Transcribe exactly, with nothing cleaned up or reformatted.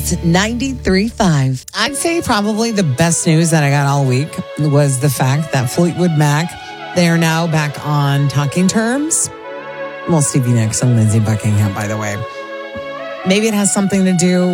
Mix ninety-three point five. I'd say probably the best news that I got all week was the fact that Fleetwood Mac, they are now back on talking terms. Well, Stevie Nicks and Lindsey Buckingham, by the way. Maybe it has something to do